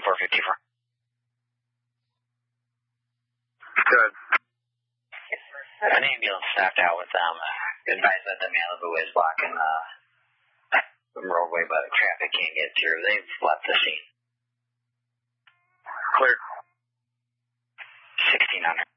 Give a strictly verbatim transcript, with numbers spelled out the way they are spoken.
four fifty-four. Good. An ambulance stopped out with them. Advised that the Malibu is blocking uh, the roadway, but traffic can't get through. They've left the scene. Clear. sixteen hundred.